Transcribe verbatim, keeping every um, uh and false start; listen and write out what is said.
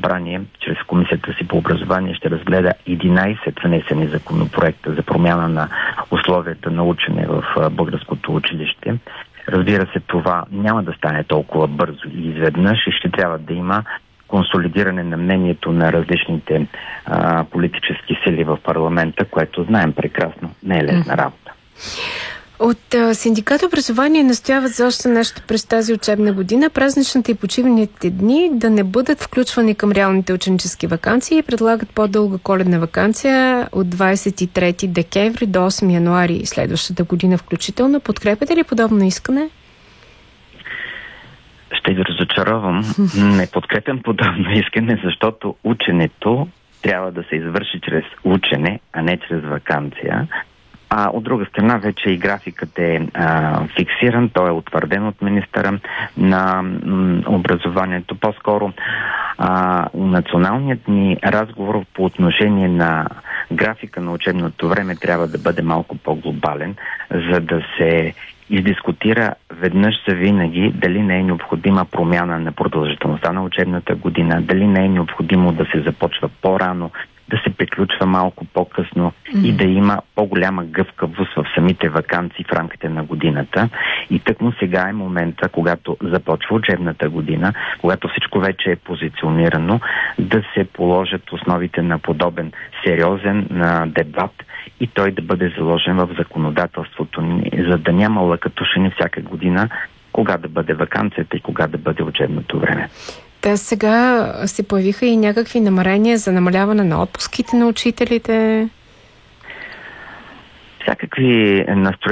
събрание, чрез комисията си по образование, ще разгледа единайсет внесени законопроекта за промяна на условията на учене в българското училище. Разбира се, това няма да стане толкова бързо и изведнъж и ще трябва да има консолидиране на мнението на различните а, политически сили в парламента, което знаем прекрасно, не е лесна работа. От а, синдикат образование настояват за още нещо през тази учебна година празничните и почивните дни да не бъдат включвани към реалните ученически ваканции и предлагат по-дълга коледна ваканция от двадесет и трети декември до осми януари следващата година включително. Подкрепяте ли подобно искане? Ще ви разочаровам. Не подкрепям подобно искане, защото ученето трябва да се извърши чрез учене, а не чрез ваканция. А от друга страна вече и графикът е а, фиксиран, той е утвърден от министъра на м, образованието. По-скоро а, националният ни разговор по отношение на графика на учебното време трябва да бъде малко по-глобален, за да се издискутира веднъж за винаги дали не е необходима промяна на продължителността на учебната година, дали не е необходимо да се започва по-рано, да се приключва малко по-късно mm-hmm. и да има по-голяма гъвкавост в самите ваканции в рамките на годината. И тъкмо сега е момента, когато започва учебната година, когато всичко вече е позиционирано, да се положат основите на подобен сериозен на дебат и той да бъде заложен в законодателството ни, за да няма лъкатушени всяка година кога да бъде ваканцията и кога да бъде учебното време. Та сега се появиха и някакви намерения за намаляване на отпуските на учителите. Всякакви настроения